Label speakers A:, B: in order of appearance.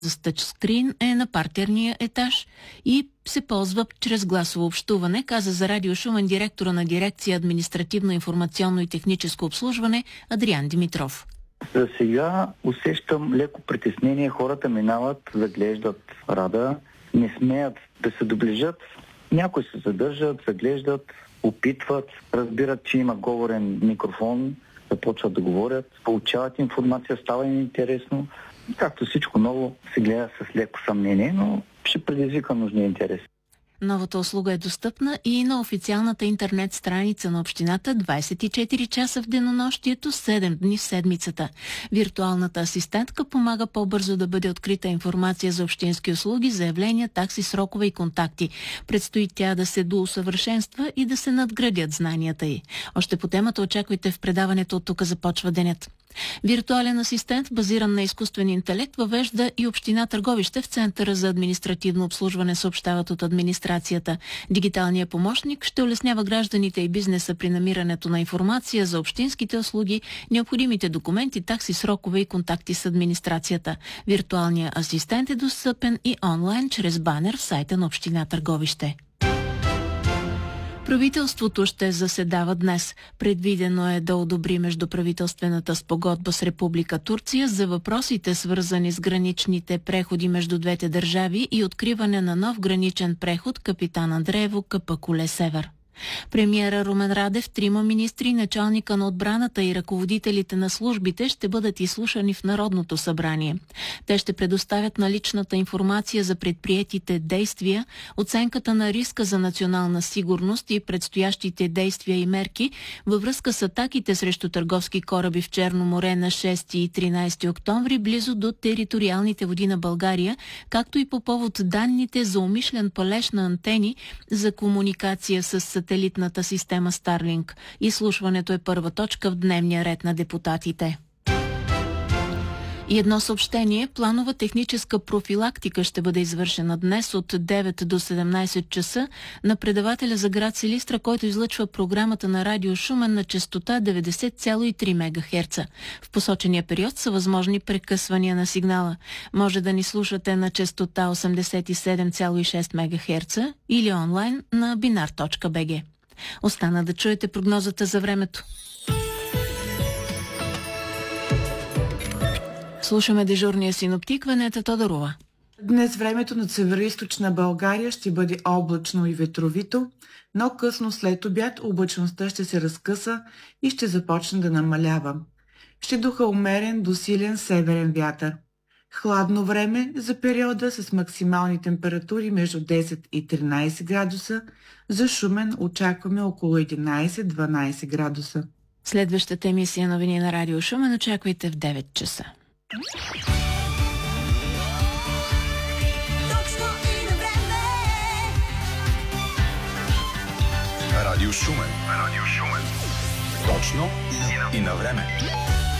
A: за тъчскрин е на партерния етаж и се ползва чрез гласово общуване, каза за Радио Шумен директора на дирекция административно, информационно и техническо обслужване Адриан Димитров.
B: За сега усещам леко притеснение. Хората минават, заглеждат рада, не смеят да се доближат. Някои се задържат, заглеждат, опитват, разбират, че има говорен микрофон, започват да говорят, получават информация, става им интересно. Както всичко ново се гледа с леко съмнение, но ще предизвика нужния интерес.
A: Новата услуга е достъпна и на официалната интернет страница на общината 24 часа в денонощието, 7 дни в седмицата. Виртуалната асистентка помага по-бързо да бъде открита информация за общински услуги, заявления, такси, срокове и контакти. Предстои тя да се доусъвършенства и да се надградят знанията й. Още по темата очаквайте в предаването "От тук започва денят". Виртуален асистент, базиран на изкуствен интелект, въвежда и община Търговище в Центъра за административно обслужване, съобщават от администрацията. Дигиталният помощник ще улеснява гражданите и бизнеса при намирането на информация за общинските услуги, необходимите документи, такси, срокове и контакти с администрацията. Виртуалният асистент е достъпен и онлайн чрез банер в сайта на община Търговище. Правителството ще заседава днес. Предвидено е да одобри междуправителствената спогодба с Република Турция за въпросите, свързани с граничните преходи между двете държави и откриване на нов граничен преход Капитан Андреево – Капакуле Север. Премиера Румен Радев, 3 министри, началника на отбраната и ръководителите на службите ще бъдат изслушани в Народното събрание. Те ще предоставят наличната информация за предприетите действия, оценката на риска за национална сигурност и предстоящите действия и мерки във връзка с атаките срещу търговски кораби в Черно море на 6 и 13 октомври близо до териториалните води на България, както и по повод данните за умишлен палеж на антени за комуникация с сателитната система Starlink. Изслушването е първа точка в дневния ред на депутатите. И едно съобщение. Планова техническа профилактика ще бъде извършена днес от 9 до 17 часа на предавателя за град Силистра, който излъчва програмата на Радио Шумен на честота 90,3 МГц. В посочения период са възможни прекъсвания на сигнала. Може да ни слушате на честота 87,6 МГц или онлайн на binar.bg. Остана да чуете прогнозата за времето. Слушаме дежурния синоптик Венета Тодорова.
C: Днес времето над североизточна България ще бъде облачно и ветровито, но късно след обяд облачността ще се разкъса и ще започне да намалява. Ще духа умерен до силен северен вятър. Хладно време за периода с максимални температури между 10 и 13 градуса. За Шумен очакваме около 11-12 градуса.
A: Следващата емисия новини на Радио Шумен очаквайте в 9 часа.
D: Радио Шумен. Точно и на време.